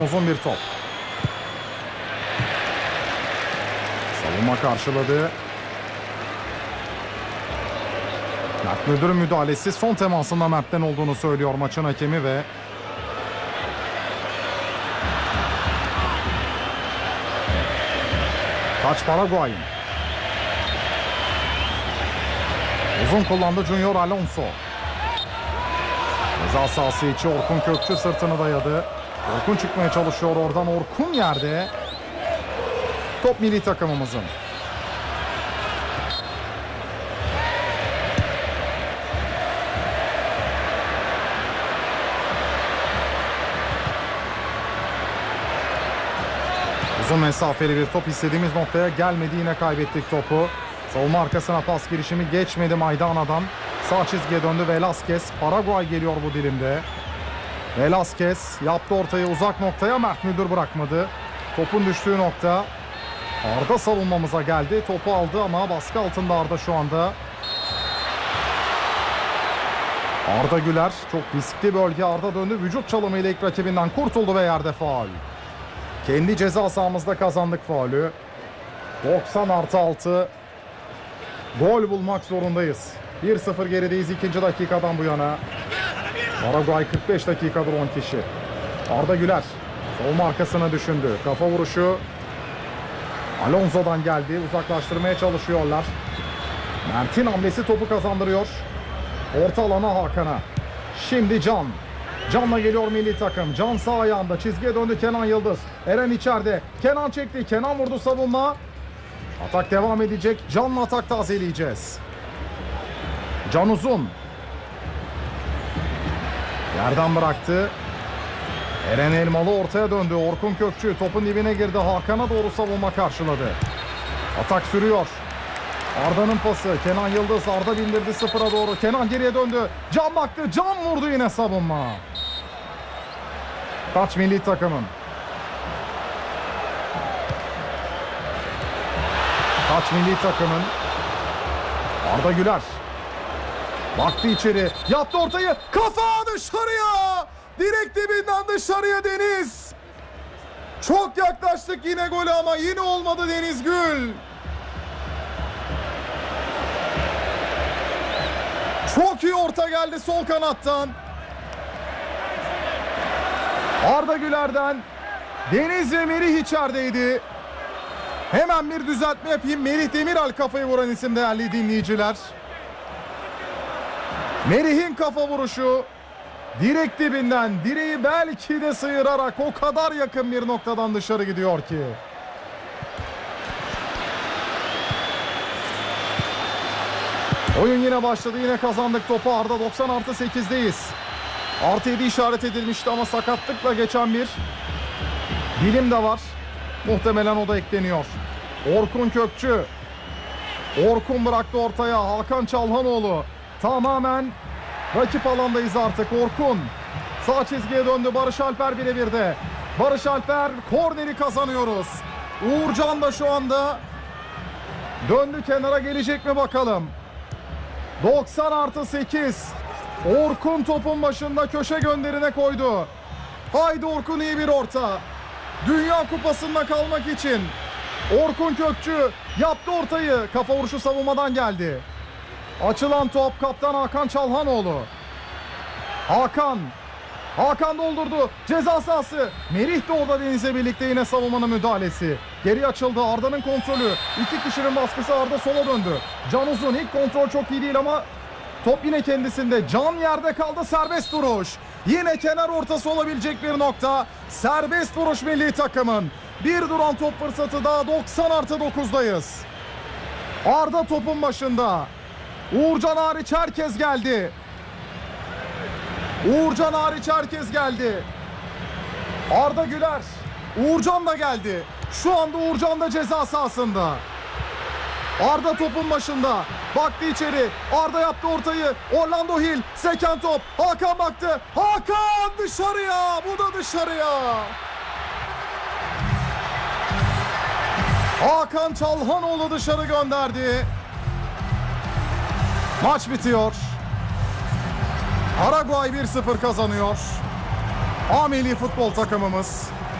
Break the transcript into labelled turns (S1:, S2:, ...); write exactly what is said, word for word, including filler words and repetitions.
S1: Uzun bir top. Savunma karşıladı. Mert Müldür'ün müdahalesi son temasında Mert'ten olduğunu söylüyor maçın hakemi ve taç Paraguay'ın. Uzun kullandı Junior Alonso. Ceza sahası içi Orkun Kökçü sırtını dayadı. Orkun çıkmaya çalışıyor oradan. Orkun yerde. Top milli takımımızın. Uzun mesafeli bir top, istediğimiz noktaya gelmedi, yine kaybettik topu. Savunma arkasına pas girişimi geçmedi Maydana'dan. Sağ çizgiye döndü Velasquez. Paraguay geliyor bu dilimde. Velasquez yaptı ortayı uzak noktaya, Mert Müldür bırakmadı. Topun düştüğü nokta. Arda savunmamıza geldi. Topu aldı ama baskı altında Arda şu anda. Arda Güler, çok riskli bölge. Arda döndü, vücut çalımıyla ilk rakibinden kurtuldu ve yerde faul. Kendi ceza sahamızda kazandık faulü. doksan artı altı. Gol bulmak zorundayız. bir sıfır gerideyiz ikinci dakikadan bu yana. Paraguay kırk beş dakikadır on kişi. Arda Güler savunma arkasına düşündü. Kafa vuruşu Alonso'dan geldi. Uzaklaştırmaya çalışıyorlar. Mert'in hamlesi topu kazandırıyor. Orta alana Hakan'a. Şimdi Can. Can'la geliyor milli takım. Can sağ ayağında. Çizgiye döndü Kenan Yıldız. Eren içeride. Kenan çekti. Kenan vurdu savunma. Atak devam edecek. Can'la atak tazeleyeceğiz. Can uzun. Yerden bıraktı. Eren Elmalı ortaya döndü. Orkun Kökçü topun dibine girdi. Hakan'a doğru savunma karşıladı. Atak sürüyor. Arda'nın pası. Kenan Yıldız. Arda bindirdi sıfıra doğru. Kenan geriye döndü. Can baktı. Can vurdu yine savunma. Taç milli takımın. Taç milli takımın. Arda Güler. Baktı içeri. Yaptı ortayı. Kafa dışarıya. Direkt dibinden dışarıya Deniz. Çok yaklaştık yine golü ama yine olmadı Deniz Gül. Çok iyi orta geldi sol kanattan. Arda Güler'den. Deniz ve Merih içerideydi. Hemen bir düzeltme yapayım. Merih Demiral kafayı vuran isim değerli dinleyiciler. Merih'in kafa vuruşu direkt dibinden, direği belki de sıyırarak o kadar yakın bir noktadan dışarı gidiyor ki. Oyun yine başladı, yine kazandık topu. Arda doksan artı sekizdeyiz. Artı yedi işaret edilmişti ama sakatlıkla geçen bir dilim de var. Muhtemelen o da ekleniyor. Orkun Kökçü. Orkun bıraktı ortaya. Hakan Çalhanoğlu. Tamamen rakip alandayız artık. Orkun sağ çizgiye döndü. Barış Alper birebirde. Barış Alper korneri kazanıyoruz. Uğurcan da şu anda döndü kenara, gelecek mi bakalım. doksan artı sekiz. Orkun topun başında köşe gönderine koydu. Haydi Orkun, iyi bir orta. Dünya Kupası'nda kalmak için. Orkun Kökçü yaptı ortayı. Kafa vuruşu savunmadan geldi. Açılan top kaptan Hakan Çalhanoğlu. Hakan. Hakan doldurdu. Ceza sahası. Merih de orada Deniz'le birlikte yine savunmanın müdahalesi. Geri açıldı. Arda'nın kontrolü. İki kişinin baskısı, Arda sola döndü. Can uzun. İlk kontrol çok iyi değil ama top yine kendisinde. Can yerde kaldı. Serbest vuruş. Yine kenar ortası olabilecek bir nokta. Serbest vuruş milli takımın. Bir duran top fırsatı daha. doksan artı dokuzdayız. Arda topun başında. Uğurcan hariç herkes geldi. Uğurcan hariç herkes geldi. Arda Güler. Uğurcan da geldi. Şu anda Uğurcan da ceza sahasında. Arda topun başında. Baktı içeri. Arda yaptı ortayı. Orlando Hill. Seken top. Hakan baktı. Hakan dışarıya. Bu da dışarıya. Hakan Çalhanoğlu dışarı gönderdi. Maç bitiyor. Paraguay bir sıfır kazanıyor. A milli futbol takımımız